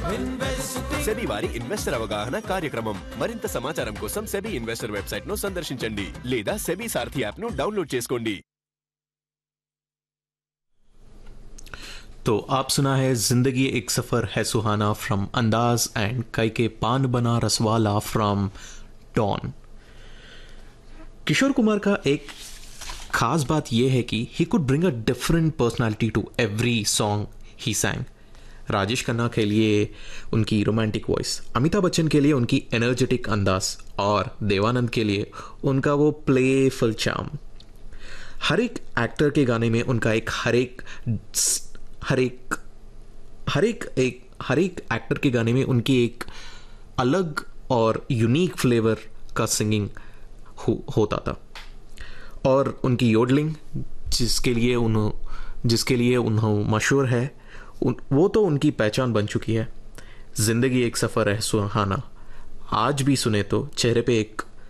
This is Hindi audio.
సెబీ వారి ఇన్వెస్టర్ అవగాహన కార్యక్రమం. మరింత సమాచారం కోసం సెబీ ఇన్వెస్టర్ వెబ్సైట్ ను సందర్శించండి లేదా సెబీ సారథి యాప్ ను డౌన్లోడ్ చేసుకోండి. तो आप सुना है जिंदगी एक सफ़र है सुहाना फ्रॉम अंदाज एंड कई के पान बना रसवाला फ्रॉम डॉन. किशोर कुमार का एक खास बात यह है कि he could bring a different personality to every song ही सैंग. राजेश खन्ना के लिए उनकी रोमांटिक वॉइस, अमिताभ बच्चन के लिए उनकी एनर्जेटिक अंदाज और देवानंद के लिए उनका वो प्लेफुल चार्म. हर एक एक्टर के गाने में उनका एक हर एक एक्टर के गाने में उनकी एक अलग और यूनिक फ्लेवर का सिंगिंग होता था. और उनकी योडलिंग जिसके लिए उन्हों मशहूर है, वो तो उनकी पहचान बन चुकी है. जिंदगी एक सफ़र है सुहाना आज भी सुने तो चेहरे पे एक